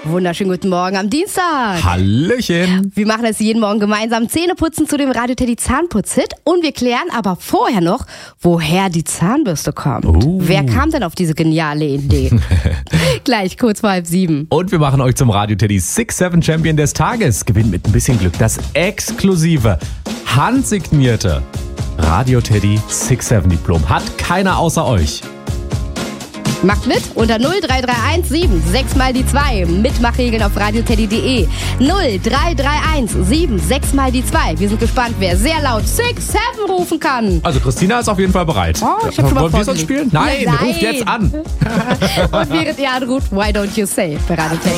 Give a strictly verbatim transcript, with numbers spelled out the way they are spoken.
Wunderschönen guten Morgen am Dienstag. Hallöchen. Wir machen es jeden Morgen gemeinsam Zähneputzen zu dem Radio Teddy Zahnputz-Hit und wir klären aber vorher noch, woher die Zahnbürste kommt. Uh. Wer kam denn auf diese geniale Idee? Gleich kurz vor halb sieben. Und wir machen euch zum Radio Teddy six seven Champion des Tages. Gewinnt mit ein bisschen Glück das exklusive, handsignierte Radio Teddy six seven Diplom. Hat keiner außer euch. Macht mit unter null drei drei eins sieben sechs mal die zwei. Mitmachregeln auf radioteddy punkt de. null drei drei eins sieben sechs mal die zwei. Wir sind gespannt, wer sehr laut six seven rufen kann. Also Christina ist auf jeden Fall bereit. Oh, ich hab schon mal Wollen wir sonst spielen? Nein, Nein, ruft jetzt an. Und während ihr anruft, why don't you say bei Radio Teddy.